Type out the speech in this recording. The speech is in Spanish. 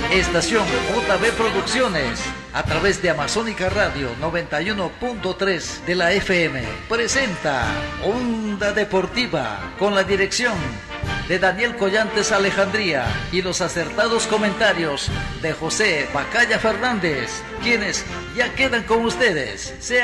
Estación JB Producciones, a través de Amazónica Radio 91.3 de la FM, presenta Onda Deportiva, con la dirección de Daniel Collantes Alejandría y los acertados comentarios de José Bacalla Fernández, quienes ya quedan con ustedes.